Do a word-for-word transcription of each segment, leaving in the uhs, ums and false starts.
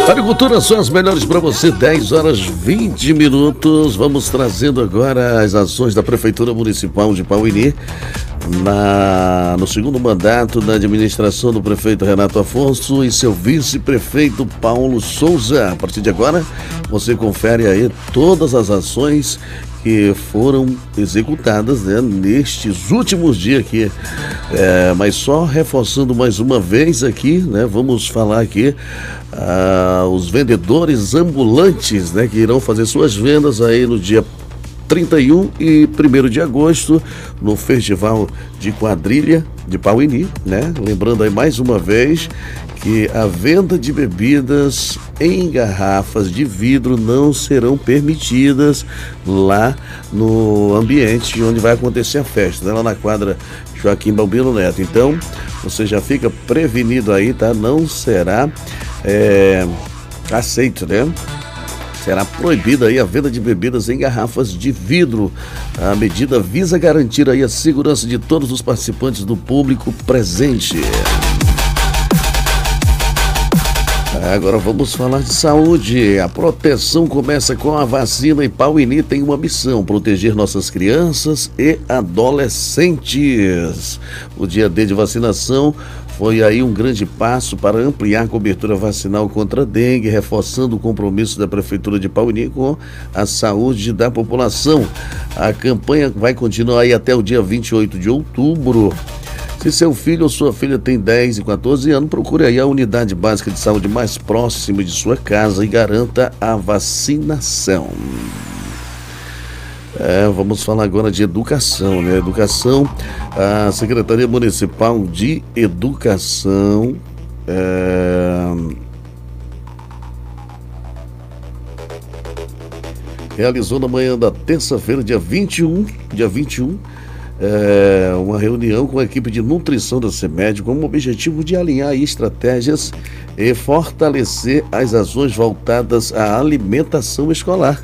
Agricultura são as melhores para você, dez horas vinte minutos. Vamos trazendo agora as ações da Prefeitura Municipal de Pauini na, no segundo mandato da administração do prefeito Renato Afonso e seu vice-prefeito Paulo Souza. A partir de agora, você confere aí todas as ações que foram executadas, né, nestes últimos dias aqui. É, mas só reforçando mais uma vez aqui, né, vamos falar aqui ah, os vendedores ambulantes, né, que irão fazer suas vendas aí no dia trinta e um e primeiro de agosto no Festival de Quadrilha de Pauini, né? Lembrando aí mais uma vez que a venda de bebidas em garrafas de vidro não serão permitidas lá no ambiente onde vai acontecer a festa, né? Lá na quadra Joaquim Balbino Neto. Então, você já fica prevenido aí, tá? Não será é, aceito, né? Será proibida aí a venda de bebidas em garrafas de vidro. A medida visa garantir aí a segurança de todos os participantes do público presente. Agora vamos falar de saúde. A proteção começa com a vacina e Pauini tem uma missão: proteger nossas crianças e adolescentes. O dia D de vacinação foi aí um grande passo para ampliar a cobertura vacinal contra a dengue, reforçando o compromisso da Prefeitura de Pauini com a saúde da população. A campanha vai continuar aí até o dia vinte e oito de outubro. Se seu filho ou sua filha tem dez e quatorze anos, procure aí a unidade básica de saúde mais próxima de sua casa e garanta a vacinação. É, vamos falar agora de educação, né? Educação, a Secretaria Municipal de Educação é, realizou na manhã da terça-feira, dia vinte e um, dia vinte e um, é, uma reunião com a equipe de nutrição da CEMED com o objetivo de alinhar estratégias e fortalecer as ações voltadas à alimentação escolar.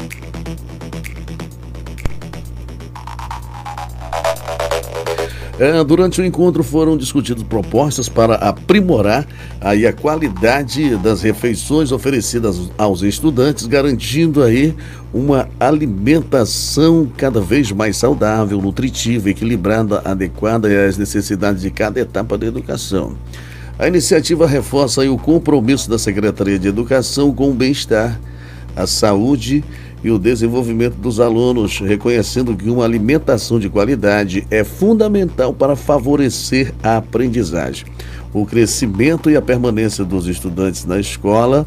É, durante o encontro foram discutidas propostas para aprimorar aí a qualidade das refeições oferecidas aos estudantes, garantindo aí uma alimentação cada vez mais saudável, nutritiva, equilibrada, adequada às necessidades de cada etapa da educação. A iniciativa reforça aí o compromisso da Secretaria de Educação com o bem-estar, a saúde e o desenvolvimento dos alunos, reconhecendo que uma alimentação de qualidade é fundamental para favorecer a aprendizagem, o crescimento e a permanência dos estudantes na escola.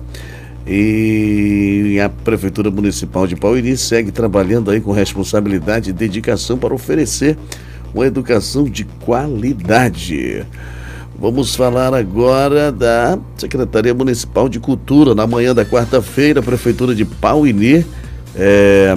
E a Prefeitura Municipal de Pauini segue trabalhando aí com responsabilidade e dedicação para oferecer uma educação de qualidade. Vamos falar agora da Secretaria Municipal de Cultura. Na manhã da quarta-feira, a Prefeitura de Pauini É,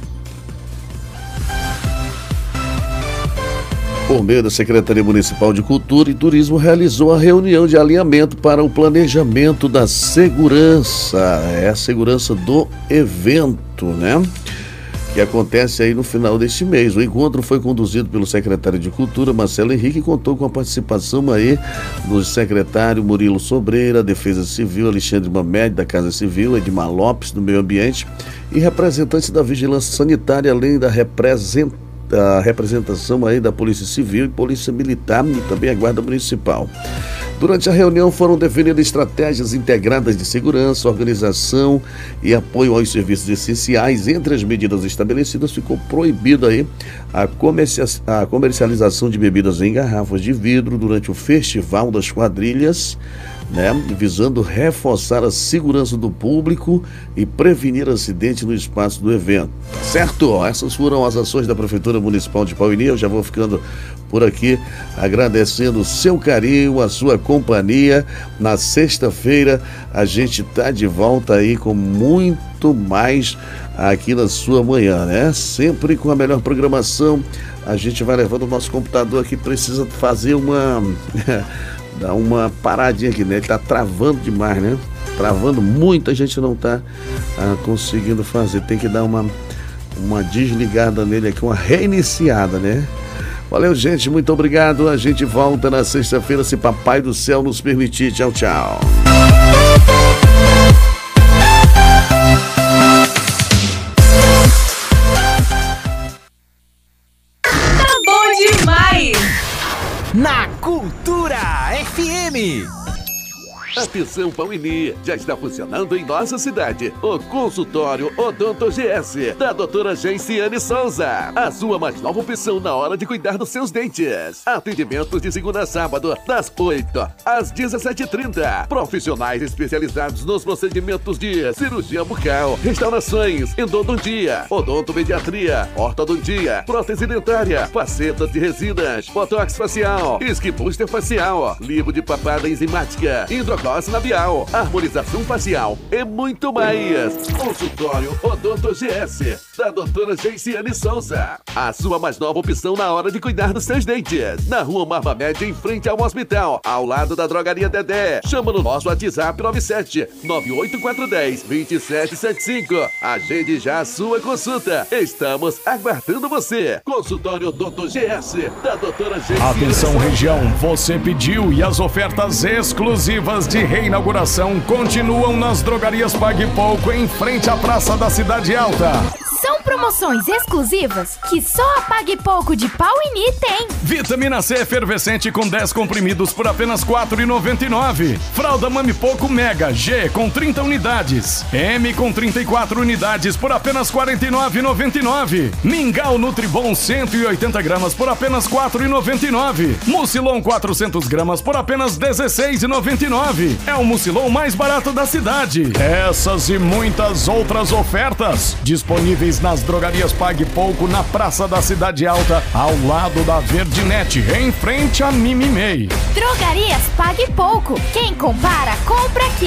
por meio da Secretaria Municipal de Cultura e Turismo, realizou a reunião de alinhamento para o planejamento da segurança, é a segurança do evento, né? Que acontece aí no final deste mês. O encontro foi conduzido pelo secretário de Cultura, Marcelo Henrique, e contou com a participação aí do secretário Murilo Sobreira, Defesa Civil, Alexandre Mamed, da Casa Civil, Edmar Lopes, do Meio Ambiente, e representantes da Vigilância Sanitária, além da representação a representação aí da Polícia Civil e Polícia Militar e também a Guarda Municipal. Durante a reunião foram definidas estratégias integradas de segurança, organização e apoio aos serviços essenciais. Entre as medidas estabelecidas, ficou proibida aí a, comercia- a comercialização de bebidas em garrafas de vidro durante o Festival das Quadrilhas, né, visando reforçar a segurança do público e prevenir acidentes no espaço do evento. Certo? Essas foram as ações da Prefeitura Municipal de Pauini. Eu já vou ficando por aqui, agradecendo o seu carinho, a sua companhia. Na sexta-feira a gente tá de volta aí com muito mais aqui na sua manhã, né? Sempre com a melhor programação. A gente vai levando o nosso computador aqui, precisa fazer uma dar uma paradinha aqui, né? Ele tá travando demais, né? Travando muito, a gente não tá ah, conseguindo fazer. Tem que dar uma, uma desligada nele aqui, uma reiniciada, né? Valeu, gente, muito obrigado. A gente volta na sexta-feira, se Papai do Céu nos permitir. Tchau, tchau. Atenção, Pauini, já está funcionando em nossa cidade o consultório Odonto G S da doutora Genciane Souza, a sua mais nova opção na hora de cuidar dos seus dentes. Atendimentos de segunda a sábado, das oito às dezessete e trinta. Profissionais especializados nos procedimentos de cirurgia bucal, restaurações, endodontia, odontomediatria, ortodontia, prótese dentária, facetas de resinas, botox facial, skin booster facial, lipo de papada enzimática, hidrogloss labial, harmonização facial e muito mais. Consultório Odonto G S da doutora Genciane Souza, a sua mais nova opção na hora de cuidar dos seus dentes. Na rua Marva Média, em frente ao hospital, ao lado da drogaria Dedé. Chama no nosso WhatsApp nove sete nove oito quatro um zero dois sete sete cinco. Agende já a sua consulta. Estamos aguardando você. Consultório Odonto G S da doutora Genciane. Atenção, região, você pediu e as ofertas exclusivas de reinauguração continuam nas drogarias Pague Pouco, em frente à Praça da Cidade Alta. São promoções exclusivas que só a Pague Pouco de Pauini tem. Vitamina C efervescente com dez comprimidos por apenas quatro reais e noventa e nove centavos. Fralda Mami Pouco Mega G com trinta unidades. M com trinta e quatro unidades por apenas quarenta e nove reais e noventa e nove centavos. Mingau Nutribon cento e oitenta gramas por apenas quatro reais e noventa e nove centavos. Mucilon quatrocentas gramas por apenas dezesseis reais e noventa e nove centavos. É o Mucilon mais barato da cidade. Essas e muitas outras ofertas disponíveis nas drogarias Pague Pouco, na Praça da Cidade Alta, ao lado da Verdinete, em frente a Mimimei. Drogarias Pague Pouco. Quem compara, compra aqui.